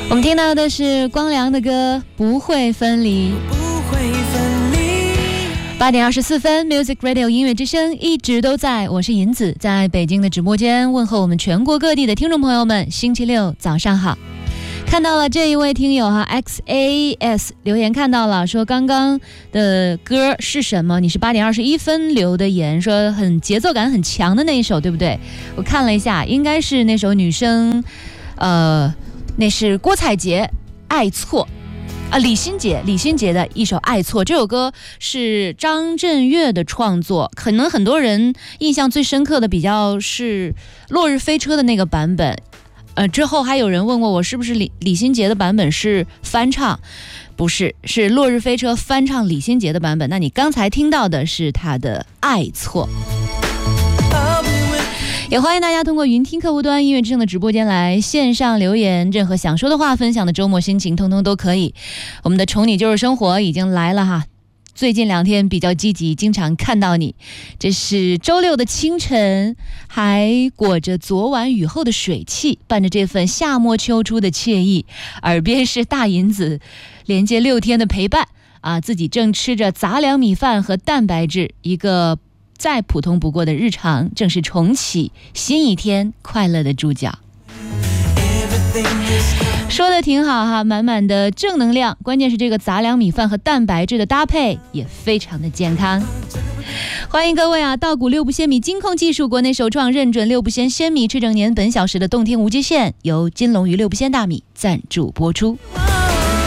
我们听到的是光良的歌《不会分离》。8点24分 Music Radio 音乐之声一直都在，我是银子，在北京的直播间问候我们全国各地的听众朋友们，星期六早上好。看到了这一位听友XAS 留言看到了，说刚刚的歌是什么？你是8点21分留的言，说很节奏感很强的那一首，对不对？我看了一下，应该是那首女生，那是郭采洁爱错李心洁的一首爱错。这首歌是张震岳的创作，可能很多人印象最深刻的比较是落日飞车的那个版本。之后还有人问过我是不是李心洁的版本是翻唱，不是，是落日飞车翻唱李心洁的版本。那你刚才听到的是他的爱错。也欢迎大家通过云听客户端音乐之声的直播间来线上留言，任何想说的话，分享的周末心情通通都可以。我们的宠你就是生活已经来了哈，最近2天比较积极，经常看到你。这是周六的清晨，还裹着昨晚雨后的水汽，伴着这份夏末秋初的惬意，耳边是大银子连接6天的陪伴自己正吃着杂粮米饭和蛋白质，一个再普通不过的日常，正是重启新一天快乐的注脚。说的挺好哈，满满的正能量，关键是这个杂粮米饭和蛋白质的搭配也非常的健康。欢迎各位稻谷六步鲜米金控技术国内首创，认准六步鲜鲜米，吃整年本小时的动听无极限，由金龙鱼六步鲜大米赞助播出。